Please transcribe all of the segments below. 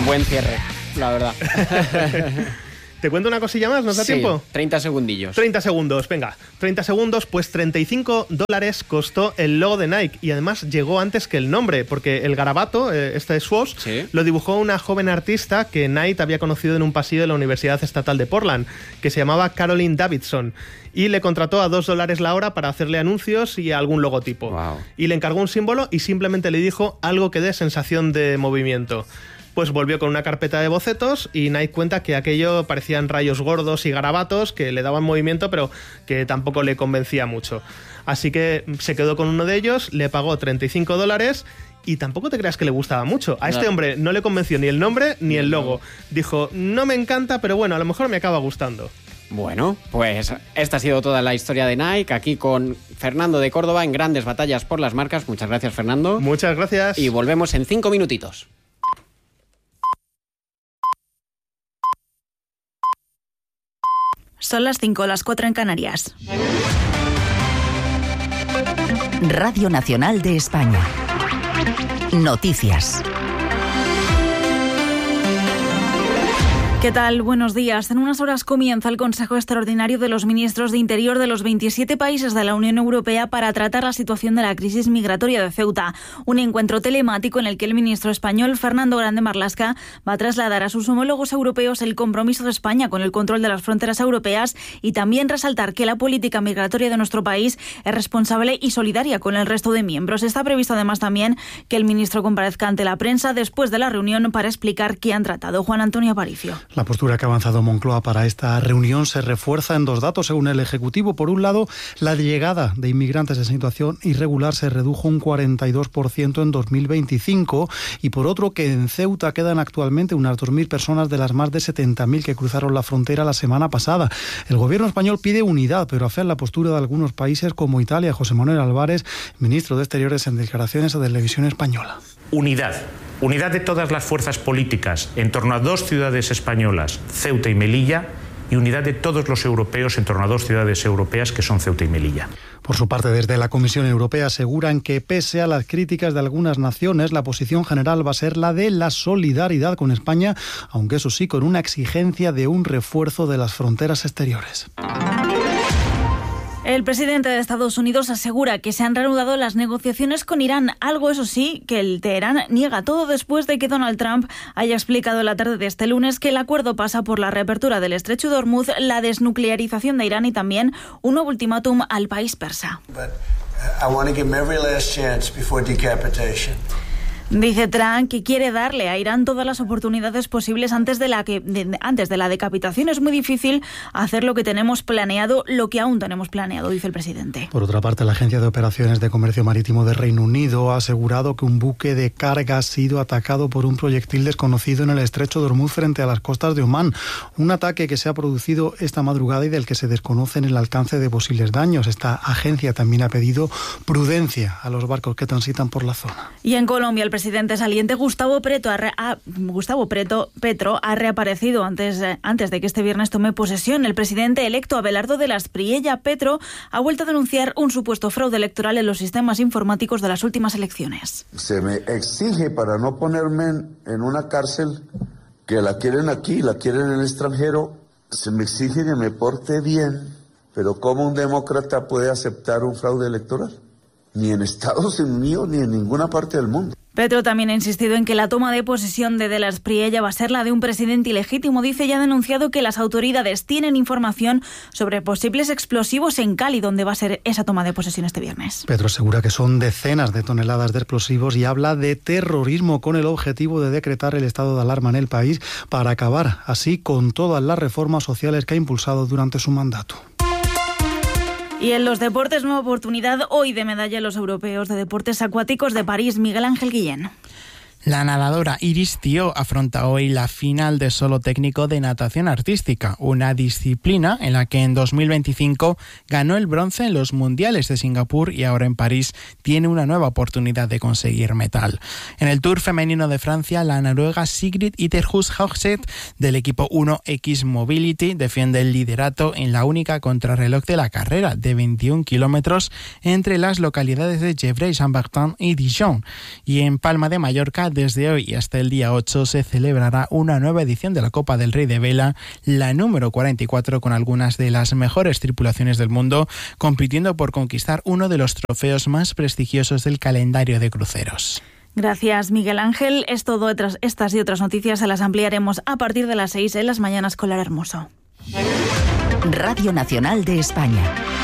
Buen cierre, la verdad. ¿Te cuento una cosilla más? ¿Nos da tiempo? 30 segundillos. 30 segundos, venga. 30 segundos, pues $35 costó el logo de Nike y además llegó antes que el nombre, porque el garabato, este swoosh, ¿Sí? lo dibujó una joven artista que Knight había conocido en un pasillo de la Universidad Estatal de Portland, que se llamaba Caroline Davidson, y le contrató a $2 la hora para hacerle anuncios y algún logotipo. Wow. Y le encargó un símbolo y simplemente le dijo algo que dé sensación de movimiento. Pues volvió con una carpeta de bocetos y Knight cuenta que aquello parecían rayos gordos y garabatos que le daban movimiento, pero que tampoco le convencía mucho. Así que se quedó con uno de ellos, le pagó $35 y tampoco te creas que le gustaba mucho. A este hombre no le convenció ni el nombre ni el logo. Dijo, no me encanta, pero bueno, a lo mejor me acaba gustando. Bueno, pues esta ha sido toda la historia de Nike, aquí con Fernando de Córdoba en Grandes Batallas por las Marcas. Muchas gracias, Fernando. Muchas gracias. Y volvemos en 5 minutitos. Son las 5, las 4 en Canarias. Radio Nacional de España. Noticias. ¿Qué tal? Buenos días. En unas horas comienza el Consejo Extraordinario de los Ministros de Interior de los 27 países de la Unión Europea para tratar la situación de la crisis migratoria de Ceuta. Un encuentro telemático en el que el ministro español, Fernando Grande Marlaska, va a trasladar a sus homólogos europeos el compromiso de España con el control de las fronteras europeas y también resaltar que la política migratoria de nuestro país es responsable y solidaria con el resto de miembros. Está previsto además también que el ministro comparezca ante la prensa después de la reunión para explicar qué han tratado. Juan Antonio Aparicio. La postura que ha avanzado Moncloa para esta reunión se refuerza en dos datos, según el Ejecutivo. Por un lado, la llegada de inmigrantes en situación irregular se redujo un 42% en 2025 y por otro que en Ceuta quedan actualmente unas 2.000 personas de las más de 70.000 que cruzaron la frontera la semana pasada. El gobierno español pide unidad, pero afea la postura de algunos países como Italia. José Manuel Álvarez, ministro de Exteriores, en declaraciones a Televisión Española. Unidad de todas las fuerzas políticas en torno a dos ciudades españolas, Ceuta y Melilla, y unidad de todos los europeos en torno a dos ciudades europeas que son Ceuta y Melilla. Por su parte, desde la Comisión Europea aseguran que pese a las críticas de algunas naciones, la posición general va a ser la de la solidaridad con España, aunque eso sí, con una exigencia de un refuerzo de las fronteras exteriores. El presidente de Estados Unidos asegura que se han reanudado las negociaciones con Irán, algo eso sí que el Teherán niega, todo después de que Donald Trump haya explicado en la tarde de este lunes que el acuerdo pasa por la reapertura del estrecho de Hormuz, la desnuclearización de Irán y también un nuevo ultimátum al país persa. Dice Trump que quiere darle a Irán todas las oportunidades posibles antes de la decapitación. Es muy difícil hacer lo que aún tenemos planeado, dice el presidente. Por otra parte, la Agencia de Operaciones de Comercio Marítimo de Reino Unido ha asegurado que un buque de carga ha sido atacado por un proyectil desconocido en el estrecho de Hormuz frente a las costas de Omán. Un ataque que se ha producido esta madrugada y del que se desconocen el alcance de posibles daños. Esta agencia también ha pedido prudencia a los barcos que transitan por la zona. Y en Colombia, el presidente saliente Gustavo Petro ha reaparecido antes de que este viernes tome posesión. El presidente electo Abelardo de las Priella Petro ha vuelto a denunciar un supuesto fraude electoral en los sistemas informáticos de las últimas elecciones. Se me exige, para no ponerme en una cárcel, que la quieren aquí, la quieren en el extranjero, se me exige que me porte bien, pero ¿cómo un demócrata puede aceptar un fraude electoral? Ni en Estados Unidos ni en ninguna parte del mundo. Petro también ha insistido en que la toma de posesión de las Priella va a ser la de un presidente ilegítimo. Dice y ha denunciado que las autoridades tienen información sobre posibles explosivos en Cali, donde va a ser esa toma de posesión este viernes. Petro asegura que son decenas de toneladas de explosivos y habla de terrorismo con el objetivo de decretar el estado de alarma en el país para acabar así con todas las reformas sociales que ha impulsado durante su mandato. Y en los deportes, nueva oportunidad hoy de medalla en los europeos de deportes acuáticos de París. Miguel Ángel Guillén. La nadadora Iris Thiault afronta hoy la final de solo técnico de natación artística, una disciplina en la que en 2025 ganó el bronce en los Mundiales de Singapur y ahora en París tiene una nueva oportunidad de conseguir metal. En el Tour femenino de Francia, la noruega Sigrid Iterhus Haugseth del equipo 1X Mobility defiende el liderato en la única contrarreloj de la carrera de 21 kilómetros entre las localidades de Gevrey, Saint-Barthélemy y Dijon. Y en Palma de Mallorca, desde hoy y hasta el día 8 se celebrará una nueva edición de la Copa del Rey de Vela, la número 44, con algunas de las mejores tripulaciones del mundo, compitiendo por conquistar uno de los trofeos más prestigiosos del calendario de cruceros. Gracias, Miguel Ángel. Es todo. Estas y otras noticias se las ampliaremos a partir de las 6 en las mañanas con Lara Hermoso. Radio Nacional de España.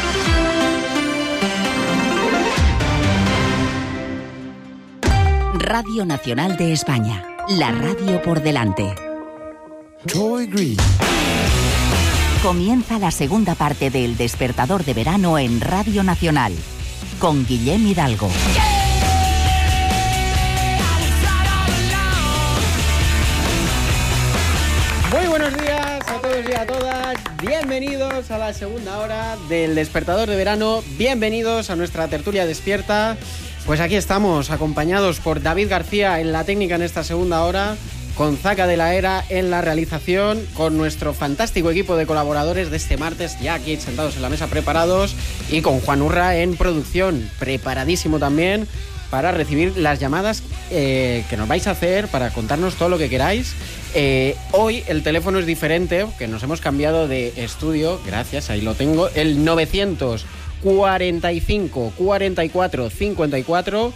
Radio Nacional de España. La radio por delante. Troy Green. Comienza la segunda parte del Despertador de Verano en Radio Nacional, con Guillem Hidalgo. Muy buenos días a todos y a todas. Bienvenidos a la segunda hora del Despertador de Verano. Bienvenidos a nuestra tertulia despierta. Pues aquí estamos, acompañados por David García en la técnica en esta segunda hora, con Zaca de la Era en la realización, con nuestro fantástico equipo de colaboradores de este martes, ya aquí sentados en la mesa preparados, y con Juan Urra en producción, preparadísimo también para recibir las llamadas que nos vais a hacer, para contarnos todo lo que queráis. Hoy el teléfono es diferente, que nos hemos cambiado de estudio, gracias, ahí lo tengo, el 945 44 54,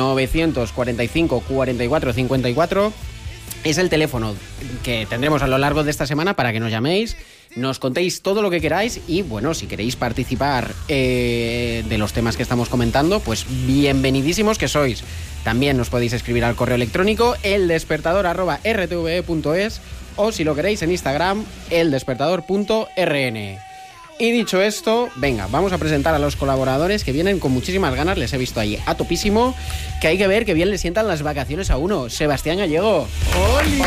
945 44 54, es el teléfono que tendremos a lo largo de esta semana para que nos llaméis, nos contéis todo lo que queráis y, bueno, si queréis participar de los temas que estamos comentando, pues bienvenidísimos que sois. También nos podéis escribir al correo electrónico eldespertador@rtve.es o, si lo queréis, en Instagram, eldespertador.rn. Y dicho esto, venga, vamos a presentar a los colaboradores que vienen con muchísimas ganas. Les he visto ahí a topísimo, que hay que ver que bien le sientan las vacaciones a uno. Sebastián Gallego. ¡Oli!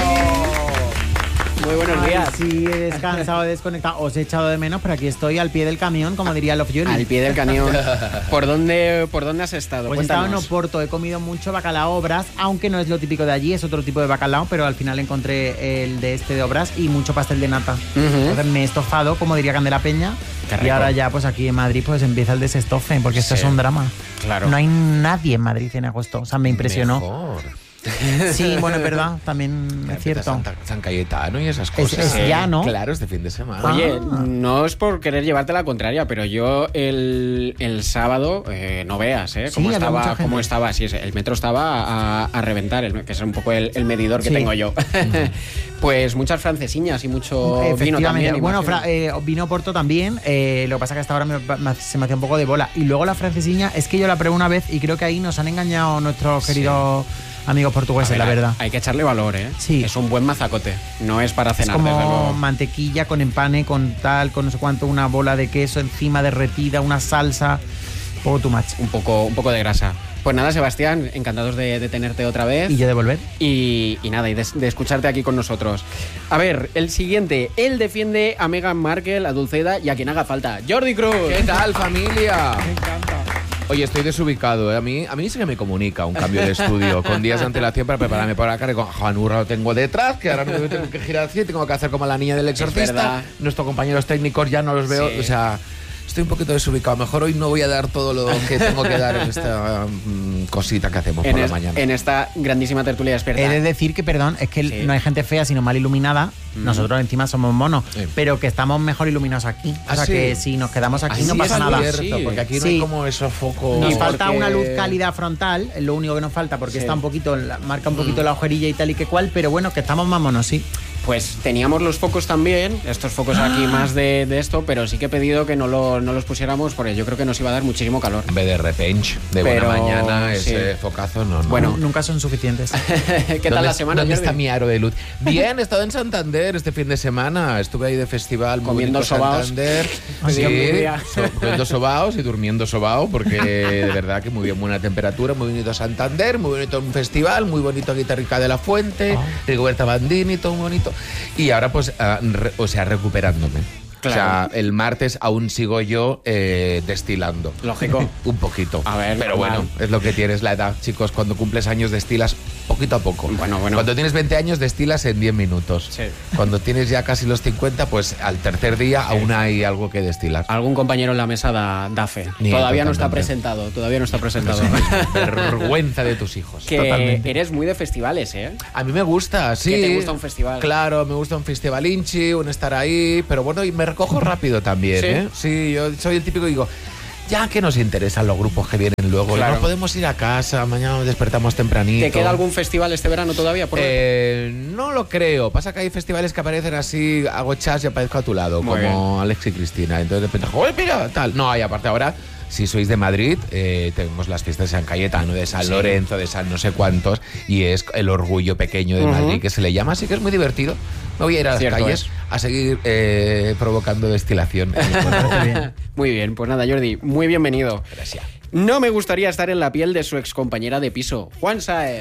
Muy buenos días. Sí, he descansado, he desconectado. Os he echado de menos, pero aquí estoy al pie del camión, como diría Love Journey. Al pie del cañón. ¿Por dónde has estado? Pues he estado en Oporto, he comido mucho bacalao Obras, aunque no es lo típico de allí, es otro tipo de bacalao, pero al final encontré el de Obras y mucho pastel de nata. Entonces me he estofado, como diría Candela Peña, y ahora ya pues aquí en Madrid pues empieza el desestofe, porque esto es un drama. Claro. No hay nadie en Madrid en agosto, o sea, me impresionó. Mejor. Sí, bueno, es verdad, también es cierto. San Cayetano y esas cosas. Es ya, ¿no? Claro, este fin de semana. Oye, no es por querer llevarte la contraria, pero yo el sábado, no veas, cómo estaba, sí, el metro estaba a reventar, que es un poco el medidor que tengo yo. Pues muchas francesiñas y mucho vino también. Bueno, vino Porto también, lo que pasa que hasta ahora se me hacía un poco de bola. Y luego la francesiña, es que yo la probé una vez y creo que ahí nos han engañado nuestros queridos amigos portugueses, la verdad. Hay que echarle valor, ¿eh? Sí. Es un buen mazacote, no es para cenar. Es como mantequilla con empane, con tal, con no sé cuánto, una bola de queso encima derretida, una salsa, un poco too much. Un poco de grasa. Pues nada, Sebastián, encantados de tenerte otra vez. Y yo de volver. Y nada, y de escucharte aquí con nosotros. A ver, el siguiente, él defiende a Meghan Markle, a Dulceida y a quien haga falta. Jordi Cruz. ¿Qué tal, familia? Me encanta. Oye, estoy desubicado, ¿eh? A mí sí que me comunica un cambio de estudio con días de antelación para prepararme para acá. Con Juan Urra lo tengo detrás, que ahora no me tengo que girar así, tengo que hacer como la niña del exorcista. Nuestros compañeros técnicos ya no los veo, o sea, estoy un poquito desubicado. Mejor hoy no voy a dar todo lo que tengo que dar en esta cosita que hacemos por la mañana. En esta grandísima tertulia despierta. He de decir que, perdón, es que no hay gente fea, sino mal iluminada. Nosotros encima somos monos, pero que estamos mejor iluminados aquí. O sea, que si nos quedamos aquí no pasa nada. Cierto, porque aquí no hay como esos focos. Nos falta una luz cálida frontal, es lo único que nos falta, porque está un poquito, marca un poquito la ojerilla y tal y que cual, pero bueno, que estamos más monos, sí. Pues teníamos los focos también, estos focos aquí más de esto, pero sí que he pedido que no los pusiéramos porque yo creo que nos iba a dar muchísimo calor. En vez de repente, de buena mañana, ese focazo no. Bueno, nunca son suficientes. ¿Qué tal la semana? ¿Dónde está mi aro de luz? Bien, he estado en Santander este fin de semana, estuve ahí de festival. Comiendo sobaos. Santander. Comiendo sobaos y durmiendo sobao, porque de verdad que muy bien, buena temperatura, muy bonito Santander, muy bonito un festival, muy bonito Guitarrica de la Fuente, Rigoberta Bandini, todo muy bonito. Y ahora pues, recuperándome. Claro. O sea, el martes aún sigo yo destilando. Lógico. Un poquito. A ver, pero normal. Bueno, es lo que tienes la edad, chicos. Cuando cumples años destilas poquito a poco. Bueno. Cuando tienes 20 años destilas en 10 minutos. Sí. Cuando tienes ya casi los 50, pues al tercer día aún hay algo que destilar. Algún compañero en la mesa da fe. Nieto, Todavía no está totalmente. presentado. Vergüenza de tus hijos. Que Totalmente. eres muy de festivales, ¿eh? A mí me gusta, sí. ¿Que te gusta un festival? Claro, me gusta un festivalinchi, un estar ahí, pero bueno, y me recojo rápido también, ¿Sí? ¿eh? Sí, yo soy el típico que digo, ya que nos interesan los grupos que vienen luego, Claro. no podemos ir a casa, mañana nos despertamos tempranito. ¿Te queda algún festival este verano todavía? Por ver? No lo creo. Pasa que hay festivales que aparecen así, hago chas y aparezco a tu lado, Muy como Alex y Cristina. Entonces de repente, ¡joder, mira! Tal. No, y aparte ahora, si sois de Madrid, tenemos las fiestas de San Cayetano, de San Lorenzo, de San no sé cuántos, y es el orgullo pequeño de Madrid que se le llama, así que es muy divertido. Me voy a ir a las calles a seguir provocando destilación. Muy bien, pues nada, Jordi, muy bienvenido. Gracias. No me gustaría estar en la piel de su excompañera de piso, Juan Sáez.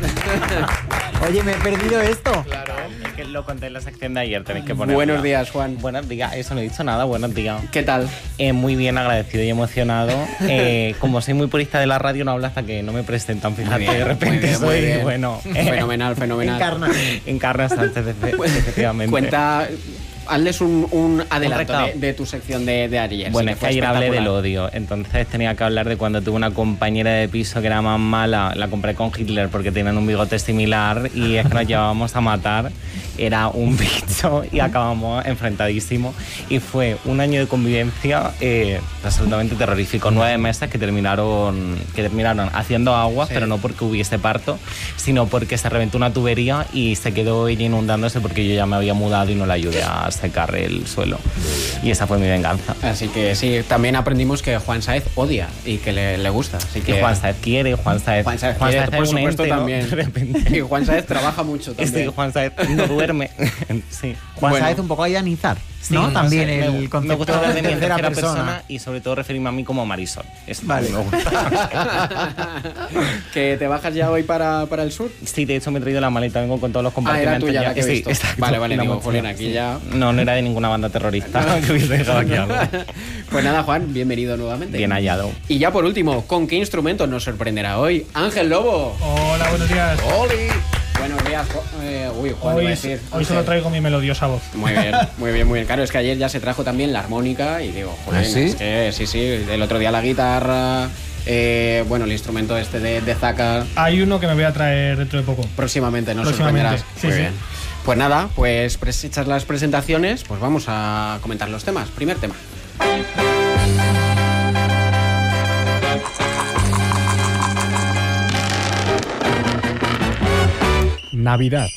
Oye, me he perdido esto. Claro, es que lo conté en la sección de ayer, tenéis que ponerlo. Buenos días, Juan. Buenos días, eso no he dicho nada, buenos días. ¿Qué tal? Muy bien, agradecido y emocionado. Como soy muy purista de la radio, no hablo hasta que no me presentan, fíjate, Muy bien, de repente muy soy, bien. bueno... Fenomenal. Encarna Sánchez, efectivamente. Cuenta... Hazles un adelanto recado. de tu sección de ayer. Bueno, sí, es que fue ayer hablé del espectacular. odio, entonces tenía que hablar de cuando tuve una compañera de piso que era más mala, la compré con Hitler porque tenían un bigote similar y es que nos llevábamos a matar, era un bicho y acabamos enfrentadísimos y fue un año de convivencia absolutamente terrorífico, 9 meses que terminaron haciendo aguas, pero no porque hubiese parto, sino porque se reventó una tubería y se quedó ella inundándose porque yo ya me había mudado y no la ayudé a secar el suelo. Y esa fue mi venganza. Así que sí, también aprendimos que Juan Sáez odia y que le gusta. Así que Y Juan Sáez quiere, Juan Sáez quiere, es por un supuesto, ente, ¿no? también. De repente. Y Juan Sáez trabaja mucho también. Sí, Juan Sáez no duerme. Sí. Juan Sáez un poco a ianizar, Sí, ¿no? no También sé, el concepto me gusta hablar de mí en tercera tercera persona. persona y sobre todo referirme a mí como Marisol. Eso Vale. me gusta. ¿Que te bajas ya hoy para el sur? Sí, de hecho me he traído la maleta, vengo con todos los Ah, compartimentos. era tuya la que he Sí, visto. exacto. Vale, La digo, mochila, Julián, aquí sí. ya... No era de ninguna banda terrorista que hubiese dejado aquí algo. Pues nada, Juan, bienvenido nuevamente. Bien hallado. Y ya por último, ¿con qué instrumento nos sorprenderá hoy Ángel Lobo? Hola, buenos días. ¡Oli! Buenos días, Juan, iba a decir. Hoy solo traigo mi melodiosa voz. Muy bien, muy bien, muy bien. Claro, es que ayer ya se trajo también la armónica y digo, joder, ¿Ah, sí? es que sí, el otro día la guitarra, el instrumento este de Zaka. Hay uno que me voy a traer dentro de poco. Próximamente nos Próximamente, sorprenderás. sí, Muy sí. bien. Pues nada, pues hechas las presentaciones, pues vamos a comentar los temas. Primer tema. Navidad.